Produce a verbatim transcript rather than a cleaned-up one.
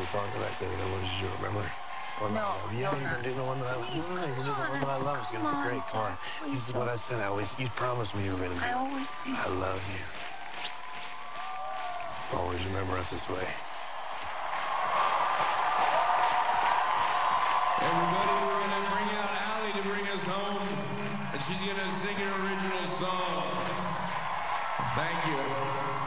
song that I sing, and then what did you remember? One that No, I love. You no, know, you no. can do the one that I love. Please, No, no, you can do the come one that I on. love. It's Come gonna be on, great. Come on. Jack, please This is what don't. I said. I always, you promised me you were gonna do I it. always sing. I love you. Always remember us this way. Everybody, we're going to bring out Allie to bring us home, and she's going to sing an original song. Thank you.